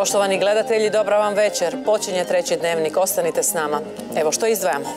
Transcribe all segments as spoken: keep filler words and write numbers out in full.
Poštovani gledatelji, dobra vam večer. Počinje treći dnevnik, ostanite s nama. Evo što izdvajamo.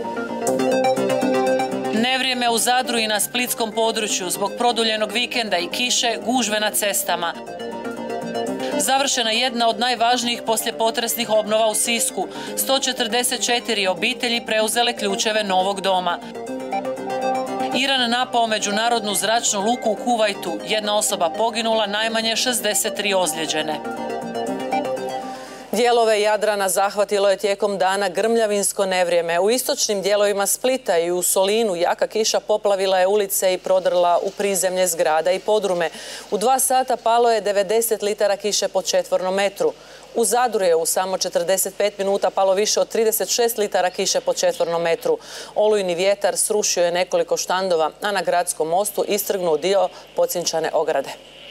Nevrijeme u Zadru i na splitskom području zbog produljenog vikenda i kiše, gužve na cestama. Završena jedna od najvažnijih poslijepotresnih obnova u Sisku. sto četrdeset četiri obitelji preuzele ključeve novog doma. Iran napao međunarodnu zračnu luku u Kuvajtu. Jedna osoba poginula, najmanje šezdeset tri ozlijeđene. Dijelove Jadrana zahvatilo je tijekom dana grmljavinsko nevrijeme. U istočnim dijelovima Splita i u Solinu jaka kiša poplavila je ulice i prodrla u prizemlje zgrada i podrume. U dva sata palo je devedeset litara kiše po četvornom metru. U Zadru je u samo četrdeset pet minuta palo više od trideset šest litara kiše po četvornom metru. Olujni vjetar srušio je nekoliko štandova, a na gradskom mostu istrgnuo dio pocinčane ograde.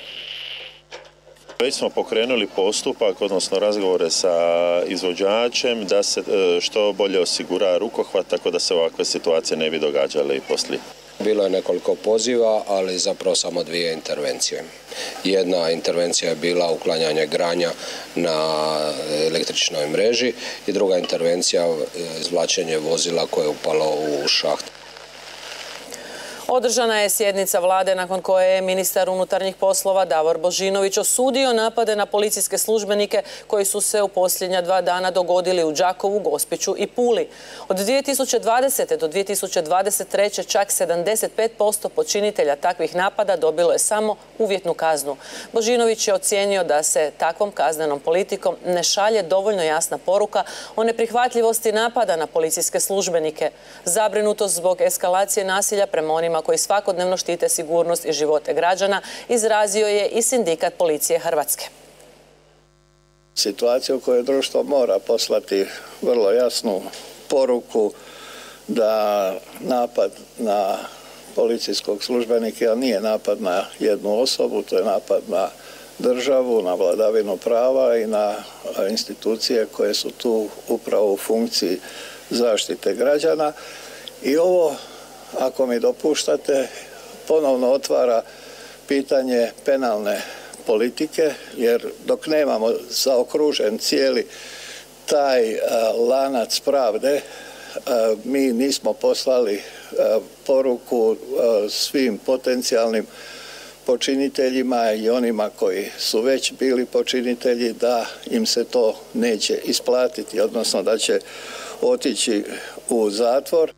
Već smo pokrenuli postupak, odnosno razgovore sa izvođačem da se što bolje osigura rukohvat, tako da se ovakve situacije ne bi događale i poslije. Bilo je nekoliko poziva, ali zapravo samo dvije intervencije. Jedna intervencija je bila uklanjanje granja na električnoj mreži i druga intervencija izvlačenje vozila koje je upalo u šaht. Održana je sjednica vlade nakon koje je ministar unutarnjih poslova Davor Božinović osudio napade na policijske službenike koji su se u posljednja dva dana dogodili u Đakovu, Gospiću i Puli. Od dvije tisuće dvadesete do dvije tisuće dvadeset treće čak sedamdeset pet posto počinitelja takvih napada dobilo je samo uvjetnu kaznu. Božinović je ocijenio da se takvom kaznenom politikom ne šalje dovoljno jasna poruka o neprihvatljivosti napada na policijske službenike. Zabrinutost zbog eskalacije nasilja prema onima koji svakodnevno štite sigurnost i živote građana izrazio je i Sindikat policije Hrvatske. Situacija u kojoj društvo mora poslati vrlo jasnu poruku da napad na policijskog službenika nije napad na jednu osobu, to je napad na državu, na vladavinu prava i na institucije koje su tu upravo u funkciji zaštite građana. I ovo, ako mi dopuštate, ponovno otvara pitanje penalne politike, jer dok nemamo zaokružen cijeli taj lanac pravde, mi nismo poslali poruku svim potencijalnim počiniteljima i onima koji su već bili počinitelji da im se to neće isplatiti, odnosno da će otići u zatvor.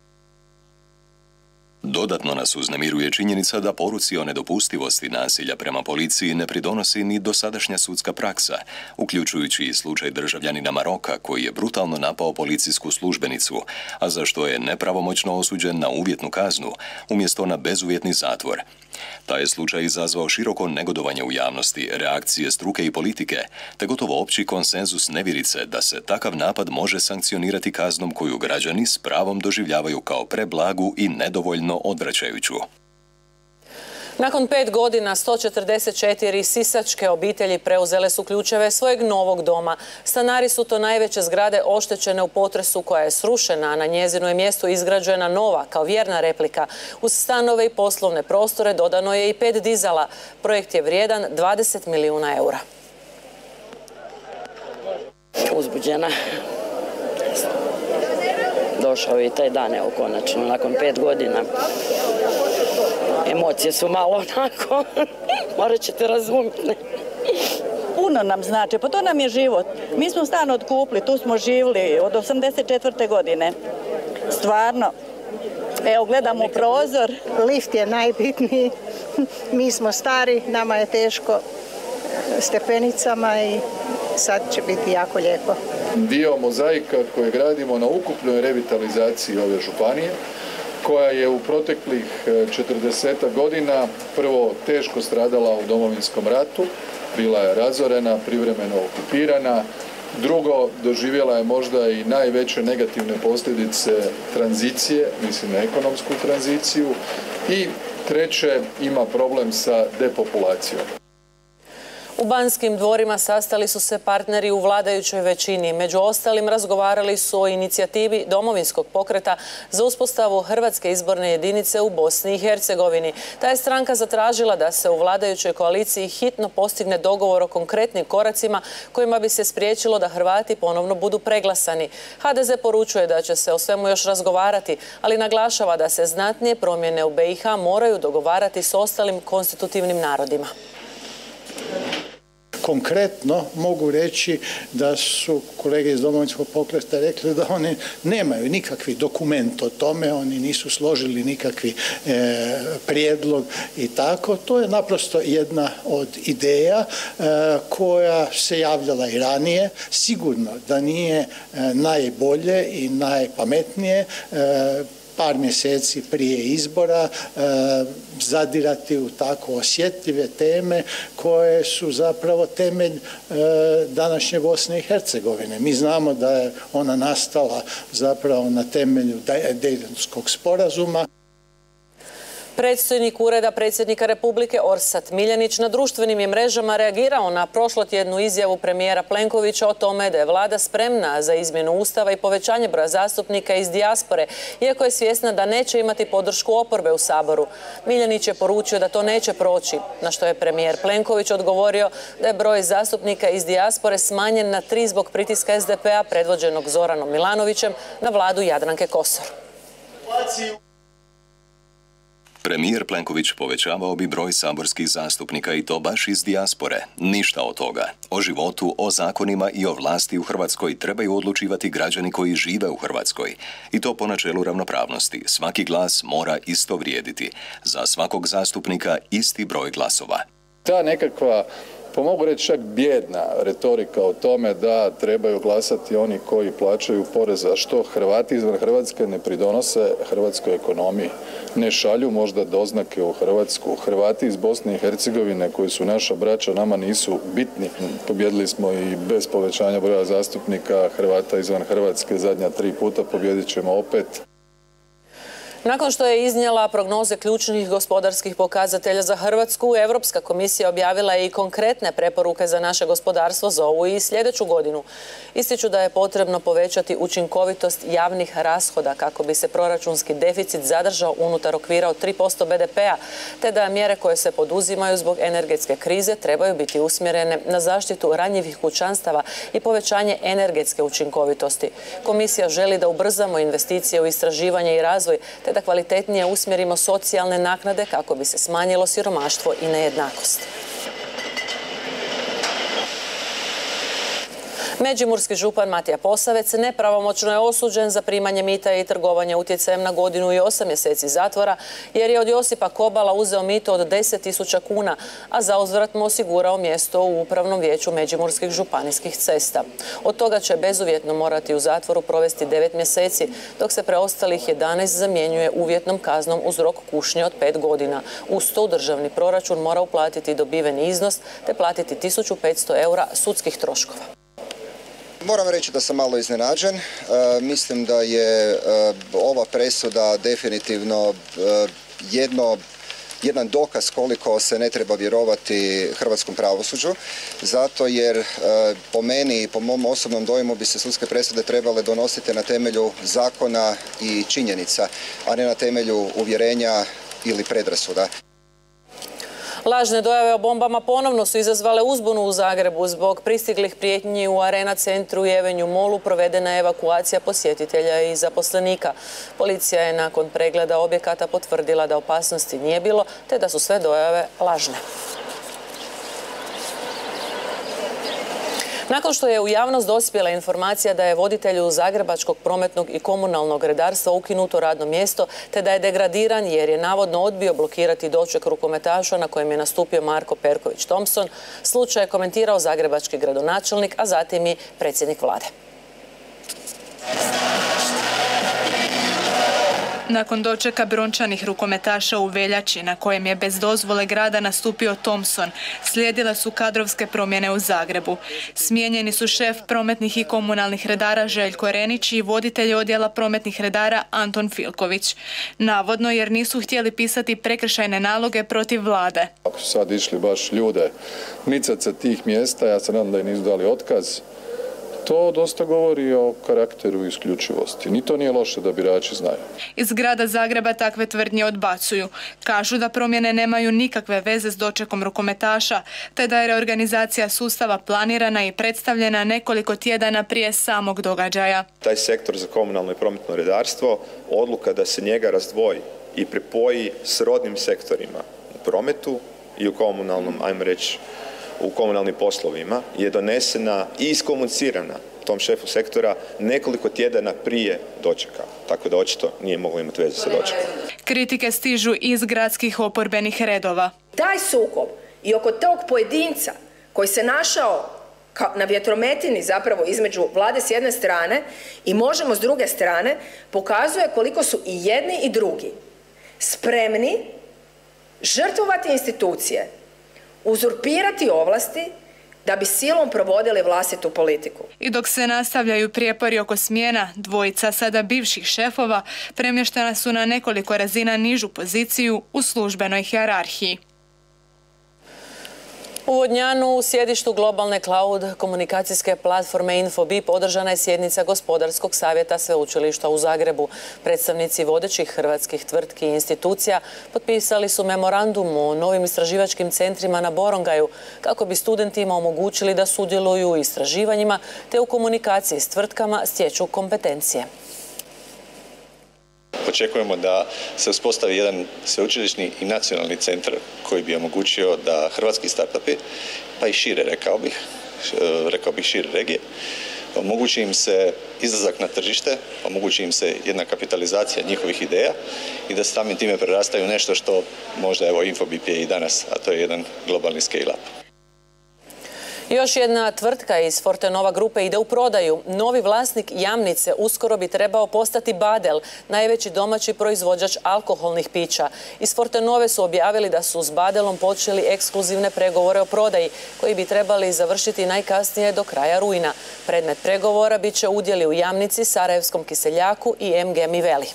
Dodatno nas uznemiruje činjenica da poruci o nedopustivosti nasilja prema policiji ne pridonosi ni dosadašnja sudska praksa, uključujući i slučaj državljanina Maroka koji je brutalno napao policijsku službenicu, a za što je nepravomoćno osuđen na uvjetnu kaznu umjesto na bezuvjetni zatvor. Taj je slučaj izazvao široko negodovanje u javnosti, reakcije struke i politike, te gotovo opći konsenzus nevjerice da se takav napad može sankcionirati kaznom koju građani s pravom doživljavaju kao preblagu i nedovoljno odvraćajuću. Nakon pet godina sto četrdeset četiri sisačke obitelji preuzele su ključeve svojeg novog doma. Stanari su to najveće zgrade oštećene u potresu koja je srušena, a na njezinu je mjestu izgrađena nova kao vjerna replika. Uz stanove i poslovne prostore dodano je i pet dizala. Projekt je vrijedan dvadeset milijuna eura. Uzbuđena. Došao je i taj dan, evo konačno, nakon pet godina. Emocije su malo onako, morat ćete razumjeti. Puno nam znači, pa to nam je život. Mi smo stan otkupili, tu smo živjeli od osamdeset četvrte godine. Stvarno, evo gledamo prozor. Lift je najbitniji, mi smo stari, nama je teško stepenicama i sad će biti jako lijepo. Dio mozaika koje gradimo na ukupnoj revitalizaciji ove županije, koja je u proteklih četrdesetak godina prvo teško stradala u Domovinskom ratu, bila je razorena, privremeno okupirana, drugo doživjela je možda i najveće negativne posljedice tranzicije, mislim na ekonomsku tranziciju, i treće ima problem sa depopulacijom. U Banskim dvorima sastali su se partneri u vladajućoj većini. Među ostalim razgovarali su o inicijativi Domovinskog pokreta za uspostavu Hrvatske izborne jedinice u Bosni i Hercegovini. Ta je stranka zatražila da se u vladajućoj koaliciji hitno postigne dogovor o konkretnim koracima kojima bi se spriječilo da Hrvati ponovno budu preglasani. ha de ze poručuje da će se o svemu još razgovarati, ali naglašava da se znatnije promjene u be i ha moraju dogovarati s ostalim konstitutivnim narodima. Konkretno mogu reći da su kolege iz Domovinskog pokreta rekli da oni nemaju nikakvi dokument o tome, oni nisu složili nikakvi e, prijedlog i tako. To je naprosto jedna od ideja e, koja se javljala i ranije. Sigurno da nije e, najbolje i najpametnije e, par mjeseci prije izbora e, zadirati u tako osjetljive teme koje su zapravo temelj e, današnje Bosne i Hercegovine. Mi znamo da je ona nastala zapravo na temelju Dejtonskog sporazuma. Predstojnik Ureda predsjednika Republike Orsat Miljanić na društvenim je mrežama reagirao na prošlotjednu izjavu premijera Plenkovića o tome da je vlada spremna za izmjenu ustava i povećanje broja zastupnika iz dijaspore, iako je svjesna da neće imati podršku oporbe u Saboru. Miljanić je poručio da to neće proći, na što je premijer Plenković odgovorio da je broj zastupnika iz dijaspore smanjen na tri zbog pritiska es de pe a predvođenog Zoranom Milanovićem na vladu Jadranke Kosor. Premijer Plenković povećavao bi broj saborskih zastupnika i to baš iz dijaspore. Ništa od toga. O životu, o zakonima i o vlasti u Hrvatskoj trebaju odlučivati građani koji žive u Hrvatskoj. I to po načelu ravnopravnosti. Svaki glas mora isto vrijediti. Za svakog zastupnika isti broj glasova. Ta nekakva, pa mogu reći čak bijedna retorika o tome da trebaju glasati oni koji plaćaju porez, a što Hrvati izvan Hrvatske ne pridonose hrvatskoj ekonomiji, ne šalju možda doznake u Hrvatsku. Hrvati iz Bosne i Hercegovine koji su naša braća nama nisu bitni. Pobjedili smo i bez povećanja broja zastupnika Hrvata izvan Hrvatske zadnja tri puta, pobjedit ćemo opet. Nakon što je iznijela prognoze ključnih gospodarskih pokazatelja za Hrvatsku, Europska komisija objavila je i konkretne preporuke za naše gospodarstvo za ovu i sljedeću godinu. Ističu da je potrebno povećati učinkovitost javnih rashoda kako bi se proračunski deficit zadržao unutar okvira od tri posto be de pe a, te da mjere koje se poduzimaju zbog energetske krize trebaju biti usmjerene na zaštitu ranjivih kućanstava i povećanje energetske učinkovitosti. Komisija želi da ubrzamo investicije u istraživanje i razvoj, te da kvalitetnije usmjerimo socijalne naknade kako bi se smanjilo siromaštvo i nejednakost. Međimurski župan Matija Posavec nepravomoćno je osuđen za primanje mita i trgovanje utjecajem na godinu i osam mjeseci zatvora, jer je od Josipa Kobala uzeo mito od deset tisuća kuna, a zauzvrat mu osigurao mjesto u Upravnom vijeću Međimurskih županijskih cesta. Od toga će bezuvjetno morati u zatvoru provesti devet mjeseci, dok se preostalih jedanaest zamjenjuje uvjetnom kaznom uz rok kušnje od pet godina. Uz to državni proračun mora uplatiti dobiveni iznos te platiti tisuću petsto eura sudskih troškova. Moram reći da sam malo iznenađen. E, mislim da je e, ova presuda definitivno e, jedno, jedan dokaz koliko se ne treba vjerovati hrvatskom pravosuđu, zato jer e, po meni i po mom osobnom dojmu bi se sudske presude trebale donositi na temelju zakona i činjenica, a ne na temelju uvjerenja ili predrasuda. Lažne dojave o bombama ponovno su izazvale uzbunu u Zagrebu. Zbog pristiglih prijetnji u Arena centru i Avenue Mallu provedena je evakuacija posjetitelja i zaposlenika. Policija je nakon pregleda objekata potvrdila da opasnosti nije bilo, te da su sve dojave lažne. Nakon što je u javnost dospjela informacija da je voditelju Zagrebačkog prometnog i komunalnog redarstva ukinuto radno mjesto, te da je degradiran jer je navodno odbio blokirati doček rukometaša na kojem je nastupio Marko Perković Thompson, slučaj je komentirao zagrebački gradonačelnik, a zatim i predsjednik vlade. Nakon dočeka brončanih rukometaša u veljači, na kojem je bez dozvole grada nastupio Thompson, slijedile su kadrovske promjene u Zagrebu. Smijenjeni su šef prometnih i komunalnih redara Željko Renić i voditelj odjela prometnih redara Anton Filković. Navodno jer nisu htjeli pisati prekršajne naloge protiv vlade. Ako su sad išli baš ljude micati sa tih mjesta, ja se nadam da im nisu dali otkaz, to dosta govori o karakteru i isključivosti. Ni to nije loše da birači znaju. Iz grada Zagreba takve tvrdnje odbacuju. Kažu da promjene nemaju nikakve veze s dočekom rukometaša, te da je reorganizacija sustava planirana i predstavljena nekoliko tjedana prije samog događaja. Taj sektor za komunalno i prometno redarstvo, odluka da se njega razdvoji i pripoji s rodnim sektorima u prometu i u komunalnom, ajmo reći, u komunalnim poslovima je donesena i iskomunicirana tom šefu sektora nekoliko tjedana prije dočeka, tako da očito nije moglo imati veze sa dočekom. Kritike stižu iz gradskih oporbenih redova. Taj sukob i oko tog pojedinca koji se našao na vjetrometini zapravo između vlade s jedne strane i Možemo s druge strane pokazuje koliko su i jedni i drugi spremni žrtvovati institucije, uzurpirati ovlasti da bi silom provodili vlastitu politiku. I dok se nastavljaju prijepori oko smjena, dvojica sada bivših šefova premještena su na nekoliko razina nižu poziciju u službenoj hijerarhiji. U Vodnjanu, u sjedištu globalne cloud komunikacijske platforme InfoBip, održana je sjednica Gospodarskog savjeta Sveučilišta u Zagrebu. Predstavnici vodećih hrvatskih tvrtki i institucija potpisali su memorandum o novim istraživačkim centrima na Borongaju kako bi studentima omogućili da sudjeluju u istraživanjima te u komunikaciji s tvrtkama stječu kompetencije. Očekujemo da se uspostavi jedan sveučilišni i nacionalni centar koji bi omogućio da hrvatski startupi, pa i šire rekao bih, rekao bih šire regije, omogući im se izlazak na tržište, omogući im se jedna kapitalizacija njihovih ideja i da samim time prerastaju nešto što možda evo InfoBip je i danas, a to je jedan globalni scale-up. Još jedna tvrtka iz Fortenova grupe ide u prodaju. Novi vlasnik Jamnice uskoro bi trebao postati Badel, najveći domaći proizvođač alkoholnih pića. Iz Fortenove su objavili da su s Badelom počeli ekskluzivne pregovore o prodaji, koji bi trebali završiti najkasnije do kraja rujna. Predmet pregovora bit će udjeli u Jamnici, Sarajevskom Kiseljaku i M G Miveli.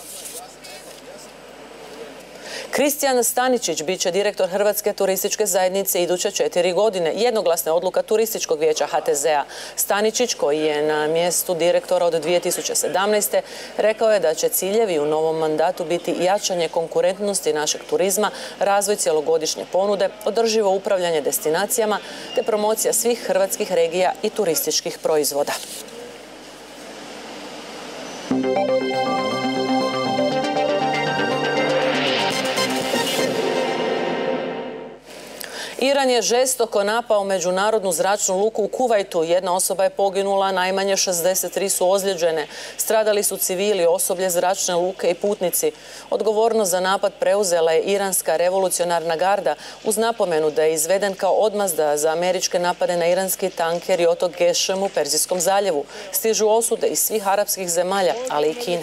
Kristijan Staničić bit će direktor Hrvatske turističke zajednice iduće četiri godine. Jednoglasna odluka Turističkog vijeća H T Z-a. Staničić, koji je na mjestu direktora od dvije tisuće sedamnaeste. rekao je da će ciljevi u novom mandatu biti jačanje konkurentnosti našeg turizma, razvoj cjelogodišnje ponude, održivo upravljanje destinacijama te promocija svih hrvatskih regija i turističkih proizvoda. Iran je žestoko napao međunarodnu zračnu luku u Kuvajtu. Jedna osoba je poginula, najmanje šezdeset tri su ozlijeđene. Stradali su civili, osoblje zračne luke i putnici. Odgovornost za napad preuzela je iranska revolucionarna garda uz napomenu da je izveden kao odmazda za američke napade na iranski tanker i otok Gešem u Perzijskom zaljevu. Stižu osude iz svih arapskih zemalja, ali i Kine.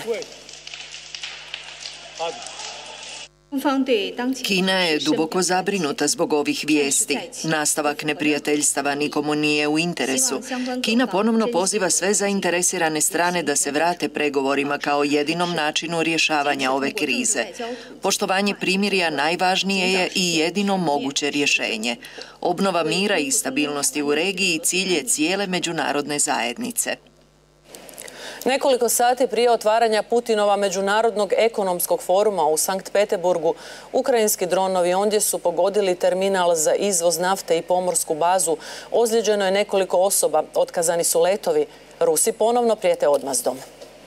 Kina je duboko zabrinuta zbog ovih vijesti. Nastavak neprijateljstava nikomu nije u interesu. Kina ponovno poziva sve zainteresirane strane da se vrate pregovorima kao jedinom načinu rješavanja ove krize. Poštovanje primirja najvažnije je i jedino moguće rješenje. Obnova mira i stabilnosti u regiji cilj je cijele međunarodne zajednice. Nekoliko sati prije otvaranja Putinova međunarodnog ekonomskog foruma u Sankt Peteburgu, ukrajinski dronovi ondje su pogodili terminal za izvoz nafte i pomorsku bazu. Ozlijeđeno je nekoliko osoba, otkazani su letovi. Rusi ponovno prijete odmazdom.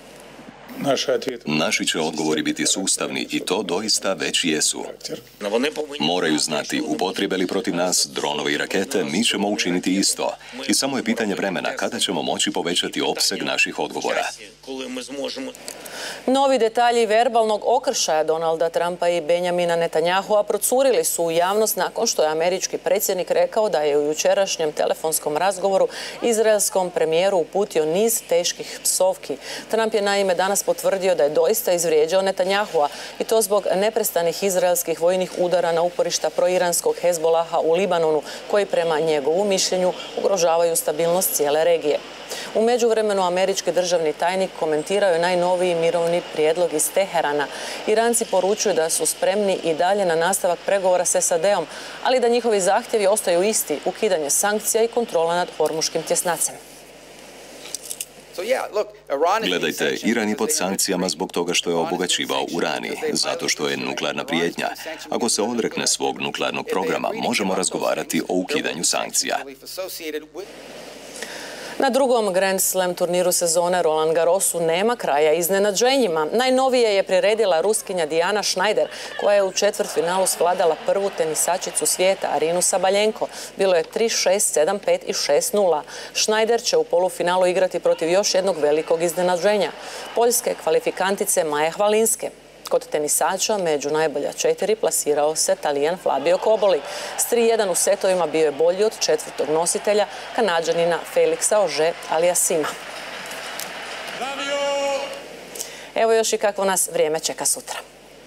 Naši će odgovori biti sustavni i to doista već jesu. Moraju znati, upotrijebe li protiv nas dronove i rakete, mi ćemo učiniti isto. I samo je pitanje vremena kada ćemo moći povećati opseg naših odgovora. Novi detalji verbalnog okršaja Donalda Trumpa i Benjamina Netanyahua procurili su u javnost nakon što je američki predsjednik rekao da je u jučerašnjem telefonskom razgovoru izraelskom premijeru uputio niz teških psovki. Trump je naime danas potvrdio da je doista izvrijeđao Netanyahua i to zbog neprestanih izraelskih vojnih udara na uporišta proiranskog Hezbolaha u Libanonu, koji prema njegovu mišljenju ugrožavaju stabilnost cijele regije. U međuvremenu američki državni tajnik komentirao je najnoviji mirovni prijedlog iz Teherana. Iranci poručuju da su spremni i dalje na nastavak pregovora s S A D-om, ali da njihovi zahtjevi ostaju isti, ukidanje sankcija i kontrola nad Hormuškim tjesnacem. Gledajte, Iran je pod sankcijama zbog toga što je obogaćivao urani, zato što je nuklearna prijetnja. Ako se odrekne svog nuklearnog programa, možemo razgovarati o ukidanju sankcija. Na drugom Grand Slam turniru sezone Roland Garrosu nema kraja iznenađenjima. Najnovije je priredila Ruskinja Dijana Schneider, koja je u četvrtfinalu svladala prvu tenisačicu svijeta, Arinu Sabaljenko. Bilo je tri šest, sedam pet i šest nula. Schneider će u polufinalu igrati protiv još jednog velikog iznenađenja, poljske kvalifikantice Maje Hvalinske. Kod tenisača među najbolja četiri plasirao se Talijan Flavio Cobolli. S tri jedan u setovima bio je bolji od četvrtog nositelja, Kanađanina Felixa Auger-Aliassima. Evo još i kakvo nas vrijeme čeka sutra.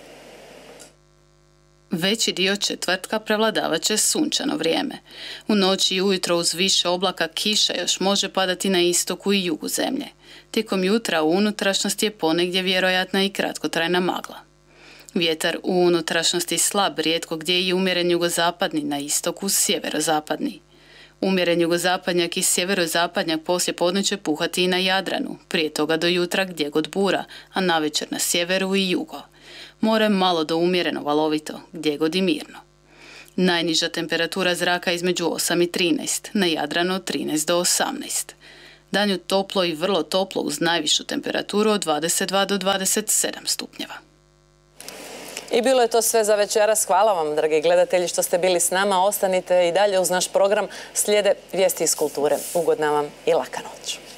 Veći dio četvrtka prevladavat će sunčano vrijeme. U noći i ujutro uz više oblaka kiša još može padati na istoku i jugu zemlje. Tijekom jutra u unutrašnjosti je ponegdje vjerojatna i kratkotrajna magla. Vjetar u unutrašnjosti slab, rijetko gdje i umjeren jugozapadni, na istoku sjeverozapadni. Umjeren jugozapadnjak i sjeverozapadnjak poslije podne će puhati i na Jadranu, prije toga do jutra gdje god bura, a navečer na sjeveru i jugo. More malo do umjereno valovito, gdje god i mirno. Najniža temperatura zraka između osam i trinaest, na Jadranu od trinaest do osamnaest. Danju toplo i vrlo toplo uz najvišu temperaturu od dvadeset dva do dvadeset sedam stupnjeva. I bilo je to sve za večeras. Hvala vam, dragi gledatelji, što ste bili s nama. Ostanite i dalje uz naš program. Slijede vijesti iz kulture. Ugodna vam i laka noć.